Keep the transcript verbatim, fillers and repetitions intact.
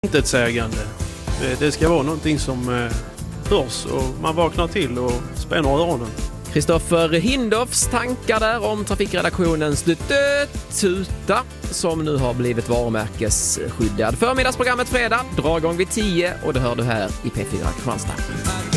intetsägande. Det, det ska vara någonting som eh, hörs och man vaknar till och spänner öronen. Kristoffer Hindorffs tankar där om trafikredaktionens tuta som nu har blivit varumärkesskyddad. Förmiddagsprogrammet fredag drar igång vid tio och det hör du här i P fyra Kristianstad.